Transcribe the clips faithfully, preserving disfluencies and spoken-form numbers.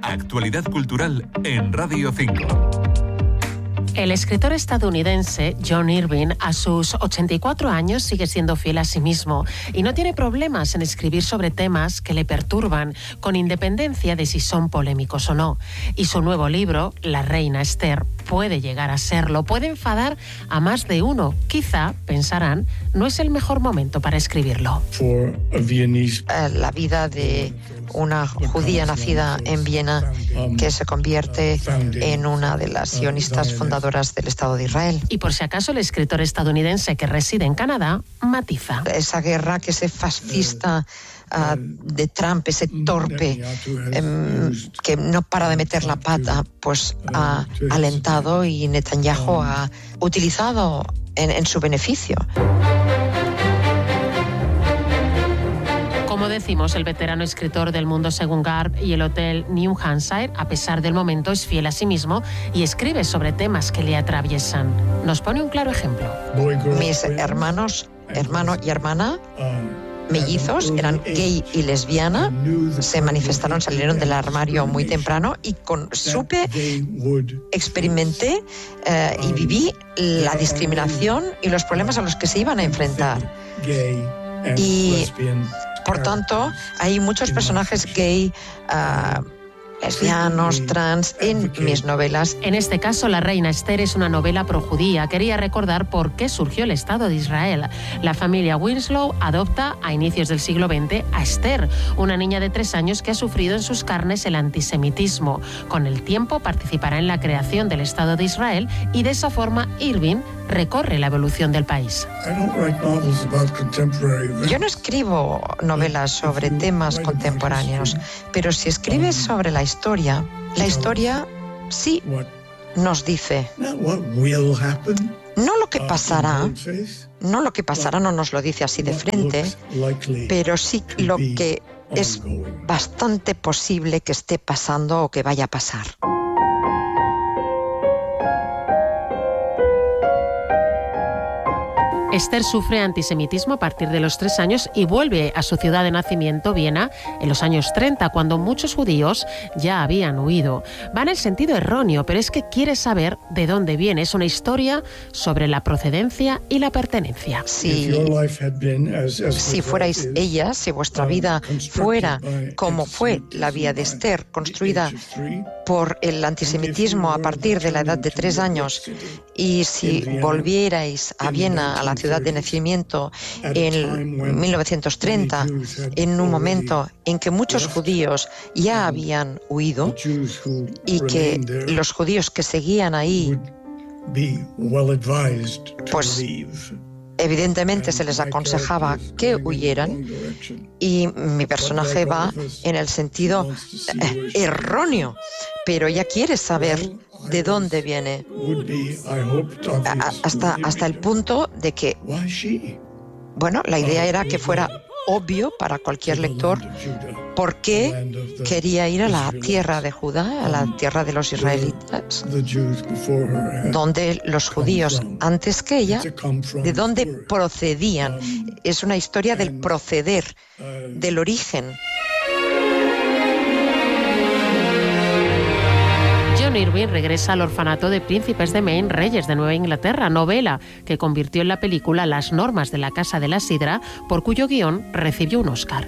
Actualidad cultural en Radio cinco. El escritor estadounidense John Irving, a sus ochenta y cuatro años, sigue siendo fiel a sí mismo y no tiene problemas en escribir sobre temas que le perturban, con independencia de si son polémicos o no. Y su nuevo libro, La Reina Esther, puede llegar a serlo, puede enfadar a más de uno. Quizá, pensarán, no es el mejor momento para escribirlo. La vida de una judía nacida en Viena que se convierte en una de las sionistas fundadoras del Estado de Israel. Y por si acaso, el escritor estadounidense que reside en Canadá matiza. Esa guerra, que ese fascista uh, de Trump, ese torpe um, que no para de meter la pata, pues ha alentado y Netanyahu ha utilizado en, en su beneficio. Como decimos, el veterano escritor del Mundo según Garp y el Hotel New Hampshire, a pesar del momento, es fiel a sí mismo y escribe sobre temas que le atraviesan. Nos pone un claro ejemplo. Mis hermanos, hermano y hermana, mellizos, eran gay y lesbiana, se manifestaron, salieron del armario muy temprano y con, supe, experimenté eh, y viví la discriminación y los problemas a los que se iban a enfrentar. Y por tanto, hay muchos personajes gay, uh, lesbianos, trans, en mis novelas. En este caso, La Reina Esther es una novela projudía. Quería recordar por qué surgió el Estado de Israel. La familia Winslow adopta a inicios del siglo veinte a Esther, una niña de tres años que ha sufrido en sus carnes el antisemitismo. Con el tiempo participará en la creación del Estado de Israel y de esa forma Irving recorre la evolución del país. Yo no escribo novelas sobre temas contemporáneos, pero si escribes sobre la historia, la historia sí nos dice. No lo que pasará, no lo que pasará no nos lo dice así de frente, pero sí lo que es bastante posible que esté pasando o que vaya a pasar. Esther sufre antisemitismo a partir de los tres años y vuelve a su ciudad de nacimiento, Viena, en los años treinta, cuando muchos judíos ya habían huido. Va en el sentido erróneo, pero es que quiere saber de dónde viene. Es una historia sobre la procedencia y la pertenencia. Si, si fuerais ella, si vuestra vida fuera como fue la vida de Esther, construida por el antisemitismo a partir de la edad de tres años, y si volvierais a Viena, a la ciudad de nacimiento, en mil novecientos treinta, en un momento en que muchos judíos ya habían huido y que los judíos que seguían ahí, pues evidentemente se les aconsejaba que huyeran, y mi personaje va en el sentido eh, erróneo, pero ella quiere saber de dónde viene, a, hasta, hasta el punto de que, bueno, la idea era que fuera obvio para cualquier lector por qué quería ir a la tierra de Judá, a la tierra de los israelitas, donde los judíos, antes que ella, de dónde procedían. Es una historia del proceder, del origen. John Irving regresa al orfanato de príncipes de Maine, reyes de Nueva Inglaterra, novela que convirtió en la película Las normas de la Casa de la Sidra, por cuyo guión recibió un Oscar.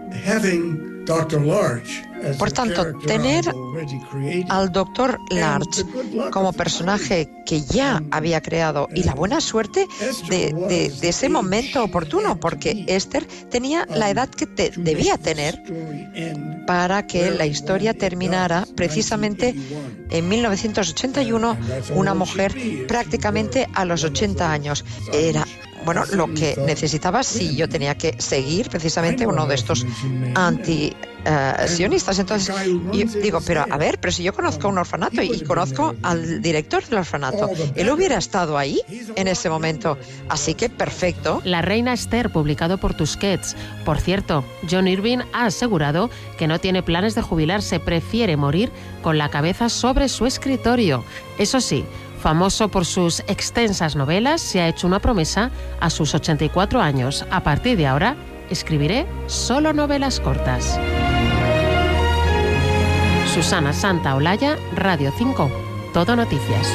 Por tanto, tener al doctor Large como personaje que ya había creado, y la buena suerte de, de, de ese momento oportuno, porque Esther tenía la edad que te debía tener para que la historia terminara precisamente en mil novecientos ochenta y uno, una mujer prácticamente a los ochenta años. Era, bueno, lo que necesitaba si yo tenía que seguir precisamente uno de estos anti Uh, sionistas. Entonces yo digo, pero a ver, pero si yo conozco un orfanato y conozco al director del orfanato, él hubiera estado ahí en ese momento, así que perfecto. La Reina Esther, publicado por Tusquets. Por cierto, John Irving ha asegurado que no tiene planes de jubilarse, prefiere morir con la cabeza sobre su escritorio. Eso sí, famoso por sus extensas novelas, se ha hecho una promesa a sus ochenta y cuatro años. A partir de ahora, escribiré solo novelas cortas. Susana Santaolalla, Radio cinco, Todo Noticias.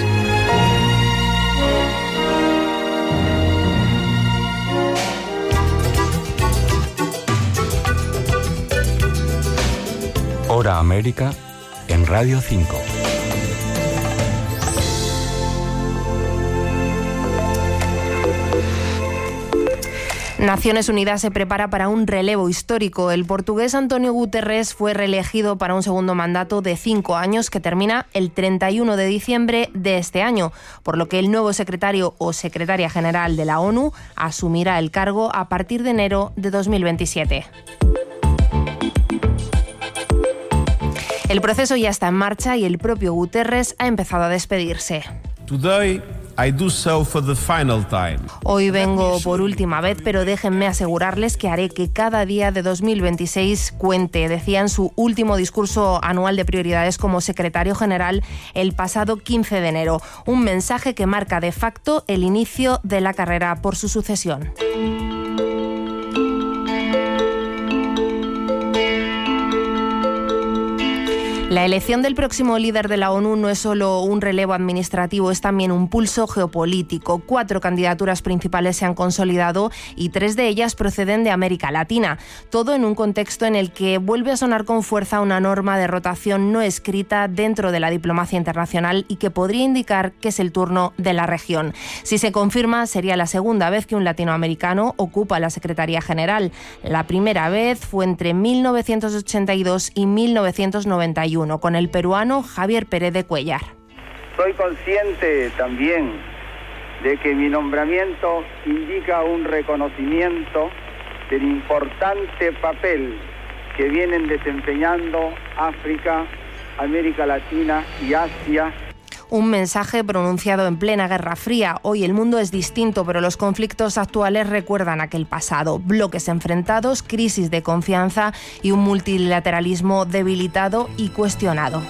Hora América en Radio cinco. Naciones Unidas se prepara para un relevo histórico. El portugués António Guterres fue reelegido para un segundo mandato de cinco años que termina el treinta y uno de diciembre de este año, por lo que el nuevo secretario o secretaria general de la ONU asumirá el cargo a partir de enero de dos mil veintisiete. El proceso ya está en marcha y el propio Guterres ha empezado a despedirse. Today, I do so for the final time. Hoy vengo por última vez, pero déjenme asegurarles que haré que cada día de dos mil veintiséis cuente, decía en su último discurso anual de prioridades como secretario general el pasado quince de enero. Un mensaje que marca de facto el inicio de la carrera por su sucesión. La elección del próximo líder de la ONU no es solo un relevo administrativo, es también un pulso geopolítico. Cuatro candidaturas principales se han consolidado y tres de ellas proceden de América Latina. Todo en un contexto en el que vuelve a sonar con fuerza una norma de rotación no escrita dentro de la diplomacia internacional y que podría indicar que es el turno de la región. Si se confirma, sería la segunda vez que un latinoamericano ocupa la Secretaría General. La primera vez fue entre mil novecientos ochenta y dos y mil novecientos noventa y uno. Con el peruano Javier Pérez de Cuellar. Soy consciente también de que mi nombramiento indica un reconocimiento del importante papel que vienen desempeñando África, América Latina y Asia. Un mensaje pronunciado en plena Guerra Fría. Hoy el mundo es distinto, pero los conflictos actuales recuerdan aquel pasado. Bloques enfrentados, crisis de confianza y un multilateralismo debilitado y cuestionado.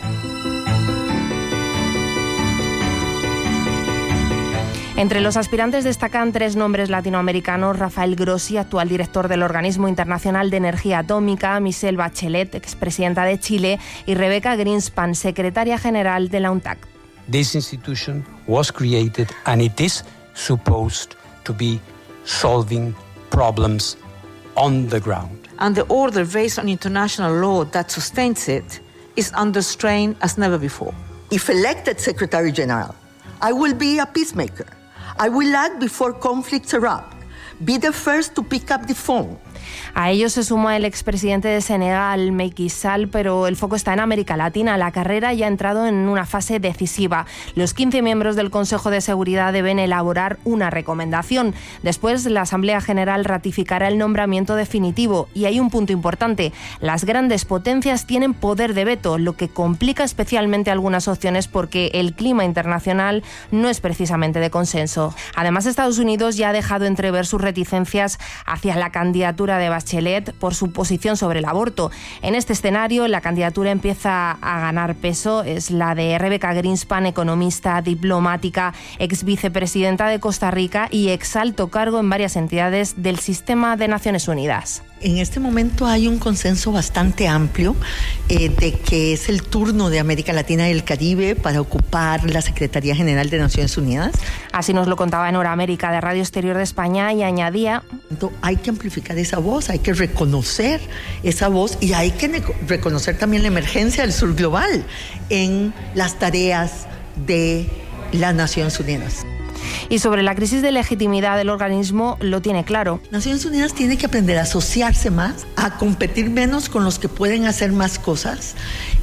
Entre los aspirantes destacan tres nombres latinoamericanos: Rafael Grossi, actual director del Organismo Internacional de Energía Atómica, Michelle Bachelet, expresidenta de Chile, y Rebecca Greenspan, secretaria general de la UNTAC. This institution was created and it is supposed to be solving problems on the ground. And the order based on international law that sustains it is under strain as never before. If elected Secretary General, I will be a peacemaker. I will act before conflicts erupt. Be the first to pick up the phone. A ellos se suma el expresidente de Senegal, Macky Sall, pero el foco está en América Latina. La carrera ya ha entrado en una fase decisiva. Los quince miembros del Consejo de Seguridad deben elaborar una recomendación. Después, la Asamblea General ratificará el nombramiento definitivo. Y hay un punto importante: las grandes potencias tienen poder de veto, lo que complica especialmente algunas opciones porque el clima internacional no es precisamente de consenso. Además, Estados Unidos ya ha dejado entrever sus reticencias hacia la candidatura de Bachelet por su posición sobre el aborto. En este escenario, la candidatura empieza a ganar peso. Es la de Rebecca Greenspan, economista, diplomática, ex vicepresidenta de Costa Rica y ex alto cargo en varias entidades del sistema de Naciones Unidas. En este momento hay un consenso bastante amplio eh, de que es el turno de América Latina y el Caribe para ocupar la Secretaría General de Naciones Unidas. Así nos lo contaba en Hora América de Radio Exterior de España y añadía: hay que amplificar esa voz, hay que reconocer esa voz y hay que ne- reconocer también la emergencia del sur global en las tareas de las Naciones Unidas. Y sobre la crisis de legitimidad del organismo lo tiene claro. Naciones Unidas tiene que aprender a asociarse más, a competir menos con los que pueden hacer más cosas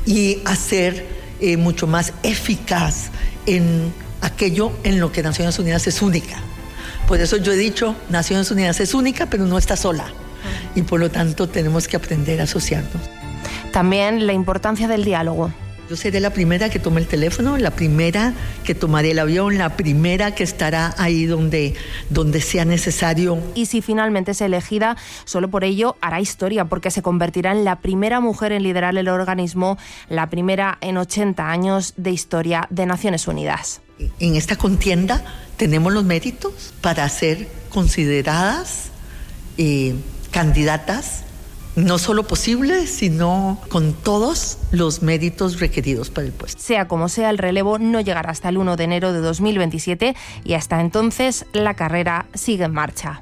y a ser eh, mucho más eficaz en aquello en lo que Naciones Unidas es única. Por eso yo he dicho, Naciones Unidas es única, pero no está sola. Y por lo tanto tenemos que aprender a asociarnos. También la importancia del diálogo. Yo seré la primera que tome el teléfono, la primera que tomaré el avión, la primera que estará ahí donde, donde sea necesario. Y si finalmente es elegida, solo por ello hará historia, porque se convertirá en la primera mujer en liderar el organismo, la primera en ochenta años de historia de Naciones Unidas. En esta contienda tenemos los méritos para ser consideradas eh, candidatas no solo posible, sino con todos los méritos requeridos para el puesto. Sea como sea, el relevo no llegará hasta el uno de enero de dos mil veintisiete y hasta entonces la carrera sigue en marcha.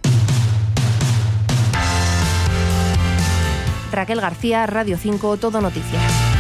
Raquel García, Radio cinco, Todo Noticias.